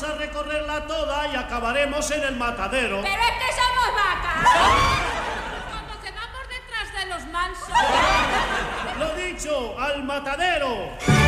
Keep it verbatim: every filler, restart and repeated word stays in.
Vamos a recorrerla toda y acabaremos en el matadero. ¡Pero es que somos vacas! Como que vamos detrás de los mansos. Lo dicho, al matadero.